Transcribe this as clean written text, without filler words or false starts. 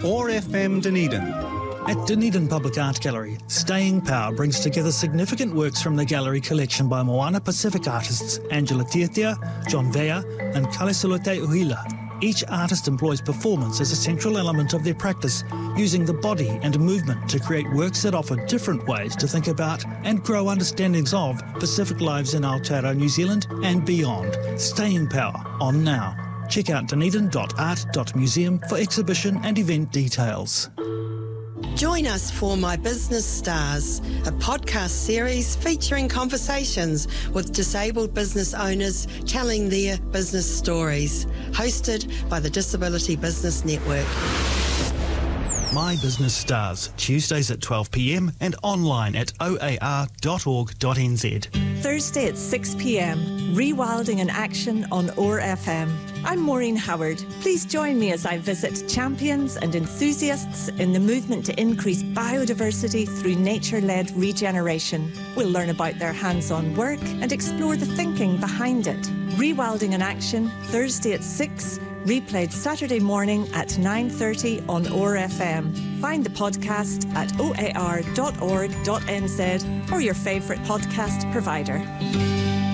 OAR FM Dunedin. At Dunedin Public Art Gallery, Staying Power brings together significant works from the gallery collection by Moana Pacific artists Angela Tiatia, John Vea and Kalesulate Uhila. Each artist employs performance as a central element of their practice, using the body and movement to create works that offer different ways to think about and grow understandings of Pacific lives in Aotearoa, New Zealand and beyond. Staying Power, on now. Check out dunedin.art.museum for exhibition and event details. Join us for My Business Stars, a podcast series featuring conversations with disabled business owners telling their business stories, hosted by the Disability Business Network. My Business Stars, Tuesdays at 12 p.m. and online at oar.org.nz. Thursday at 6 p.m, Rewilding in Action on OAR FM. I'm Maureen Howard. Please join me as I visit champions and enthusiasts in the movement to increase biodiversity through nature-led regeneration. We'll learn about their hands-on work and explore the thinking behind it. Rewilding in Action, Thursday at 6, replayed Saturday morning at 9:30 on OAR FM. Find the podcast at oar.org.nz or your favourite podcast provider.